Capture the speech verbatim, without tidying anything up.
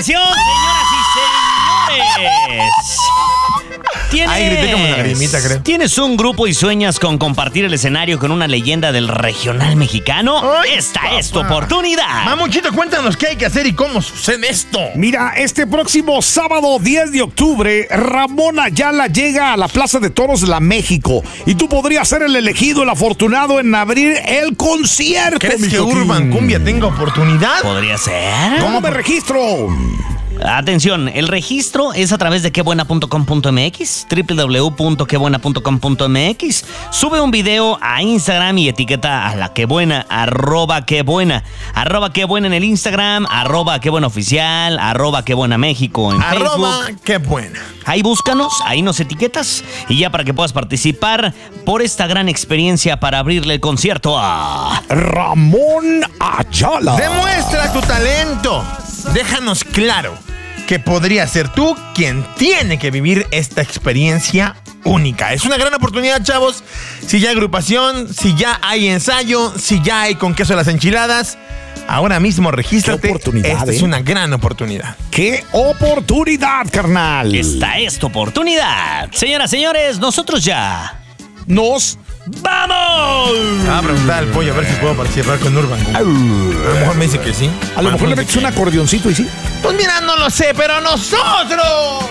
Atención, señoras y señores. ¿Tienes, Ay, grité como una lagrimita, creo. ¿Tienes un grupo y sueñas con compartir el escenario con una leyenda del regional mexicano? Ay, Esta papá. es tu oportunidad. Mamuchito, cuéntanos qué hay que hacer y cómo sucede esto. Mira, este próximo sábado diez de octubre, Ramón Ayala llega a la Plaza de Toros de la México. Y tú podrías ser el elegido, el afortunado en abrir el concierto. ¿Crees mi que Joaquín? Urban Cumbia tenga oportunidad? ¿Podría ser? ¿Cómo me registro? Atención, el registro es a través de quebuena punto com punto m x, doble u doble u doble u punto quebuena punto com punto m x. Sube un video a Instagram y etiqueta a la Quebuena, arroba Quebuena, arroba Quebuena en el Instagram, arroba Quebuena oficial, arroba Quebuena México en Arroba, Facebook. qué buena. Ahí búscanos, ahí nos etiquetas y ya para que puedas participar por esta gran experiencia para abrirle el concierto a Ramón Ayala. Demuestra tu talento. Déjanos claro que podría ser tú quien tiene que vivir esta experiencia única. Es una gran oportunidad, chavos. Si ya hay agrupación, si ya hay ensayo, si ya hay con queso las enchiladas, ahora mismo regístrate. Qué oportunidad, Esta ¿eh? es una gran oportununidad. ¡Qué oportunidad, carnal! Esta es tu oportunidad. Señoras, señores, nosotros ya Nos ¡vamos! Voy a preguntar al pollo a ver si puedo participar con Urban Cumbia. A lo mejor me dice que sí. A lo mejor le metes un acordeoncito y sí. Pues mira, no lo sé, pero nosotros